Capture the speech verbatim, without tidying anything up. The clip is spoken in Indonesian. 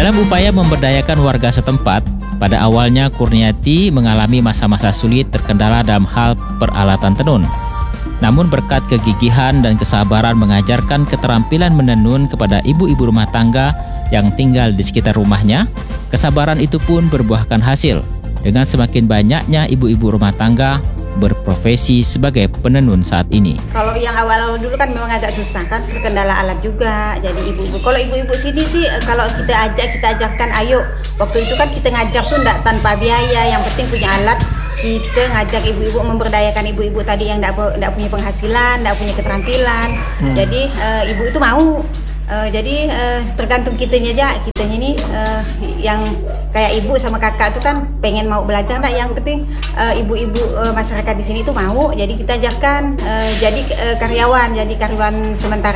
Dalam upaya memberdayakan warga setempat, pada awalnya Kurniati mengalami masa-masa sulit terkendala dalam hal peralatan tenun. Namun berkat kegigihan dan kesabaran mengajarkan keterampilan menenun kepada ibu-ibu rumah tangga yang tinggal di sekitar rumahnya, kesabaran itu pun berbuahkan hasil dengan semakin banyaknya ibu-ibu rumah tangga berprofesi sebagai penenun saat ini. Kalau yang awal-awal dulu kan memang agak susah kan, terkendala alat juga. Jadi ibu-ibu, kalau ibu-ibu sini sih kalau kita ajak, kita ajarkan ayo. Waktu itu kan kita ngajar tuh enggak tanpa biaya, yang penting punya alat. Kita ngajak ibu-ibu, memberdayakan ibu-ibu tadi yang enggak enggak punya penghasilan, enggak punya keterampilan. Hmm. Jadi uh, ibu itu mau. Uh, jadi uh, tergantung kitanya aja, kitanya ini uh, yang kayak ibu sama kakak tuh kan pengen mau belajar enggak, yang penting uh, ibu-ibu uh, masyarakat di sini tuh mau, jadi kita ajarkan uh, jadi uh, karyawan, jadi karyawan sementara.